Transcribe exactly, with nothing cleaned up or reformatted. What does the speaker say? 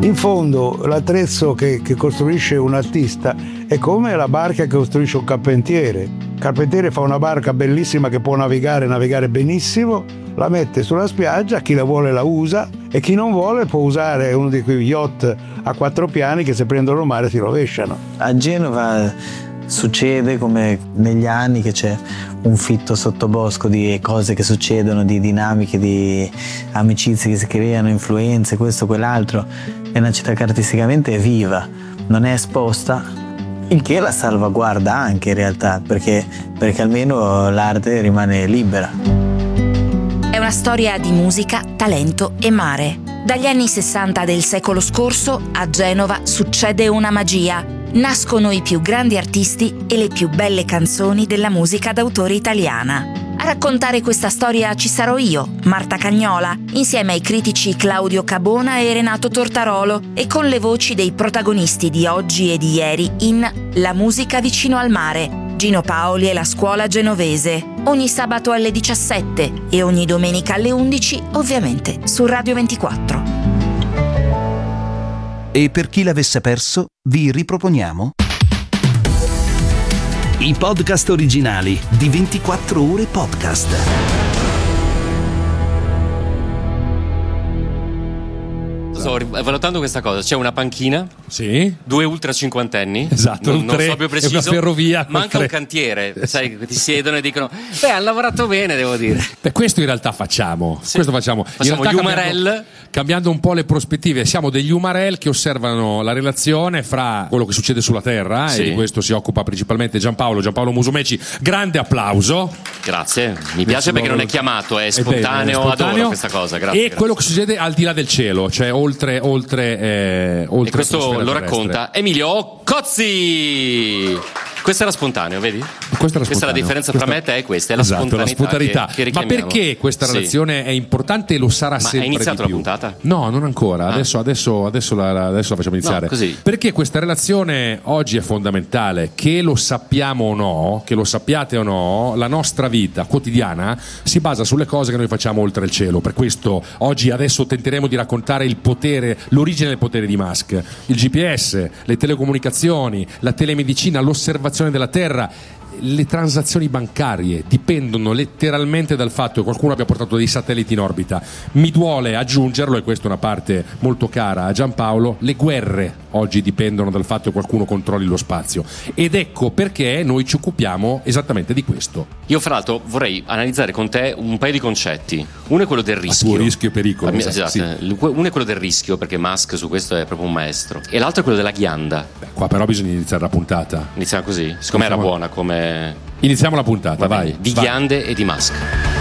In fondo l'attrezzo che, che costruisce un artista è come la barca che costruisce un carpentiere. Il carpentiere fa una barca bellissima che può navigare, navigare benissimo, la mette sulla spiaggia, chi la vuole la usa e chi non vuole può usare uno di quei yacht a quattro piani che se prendono il mare si rovesciano. A Genova succede come negli anni che c'è un fitto sottobosco di cose che succedono, di dinamiche, di amicizie che si creano, influenze, questo, quell'altro. È una città che artisticamente è viva, non è esposta, il che la salvaguarda anche in realtà, perché, perché almeno l'arte rimane libera. È una storia di musica, talento e mare. Dagli anni sessanta del secolo scorso a Genova succede una magia. Nascono i più grandi artisti e le più belle canzoni della musica d'autore italiana. A raccontare questa storia ci sarò io, Marta Cagnola, insieme ai critici Claudio Cabona e Renato Tortarolo e con le voci dei protagonisti di oggi e di ieri in La musica vicino al mare, Gino Paoli e la scuola genovese. Ogni sabato alle diciassette e ogni domenica alle undici, ovviamente su Radio ventiquattro. E per chi l'avesse perso, vi riproponiamo i podcast originali di ventiquattro ore podcast. Sto valutando questa cosa, c'è una panchina, sì, due ultra cinquantenni, esatto, non, non tre, so più preciso, una ferrovia, manca tre. un cantiere, sai, ti siedono e dicono beh, hanno lavorato bene, devo dire. Beh, questo in realtà facciamo, sì. questo facciamo, facciamo in gli realtà umarell, cambiando, cambiando un po' le prospettive, siamo degli umarell che osservano la relazione fra quello che succede sulla Terra, sì, e di questo si occupa principalmente Giampaolo, Giampaolo Musumeci, grande applauso. Grazie, mi piace perché non è chiamato, è spontaneo, è spontaneo, adoro questa cosa, grazie. E grazie. quello che succede al di là del cielo, cioè oltre, oltre Eh, oltre e questo lo terrestre. racconta Emilio Cozzi. Questo era spontaneo, vedi? Questa, questa è la differenza questa... tra me e te, è questa, è la esatto, spontaneità, la spontaneità. Che, che ma perché questa sì. relazione è importante e lo sarà ma sempre è iniziato di più? la puntata? No, non ancora, ah. adesso, adesso, adesso, la, adesso la facciamo iniziare, no, così. Perché questa relazione oggi è fondamentale, che lo sappiamo o no, che lo sappiate o no, la nostra vita quotidiana si basa sulle cose che noi facciamo oltre il cielo. Per questo oggi adesso tenteremo di raccontare il potere, l'origine del potere di Musk, il G P S, le telecomunicazioni, la telemedicina, l'osservazione della Terra. Le transazioni bancarie dipendono letteralmente dal fatto che qualcuno abbia portato dei satelliti in orbita. Mi duole aggiungerlo, e questa è una parte molto cara a Giampaolo, le guerre oggi dipendono dal fatto che qualcuno controlli lo spazio, ed ecco perché noi ci occupiamo esattamente di questo. Io fra l'altro vorrei analizzare con te un paio di concetti. Uno è quello del rischio, a tuo rischio e pericolo, mia, esatto, sì. Uno è quello del rischio, perché Musk su questo è proprio un maestro, e l'altro è quello della ghianda. Beh, qua però bisogna iniziare la puntata. Iniziamo così, siccome era buona come... Iniziamo la puntata, vai. Di vai. ghiande e di Musk.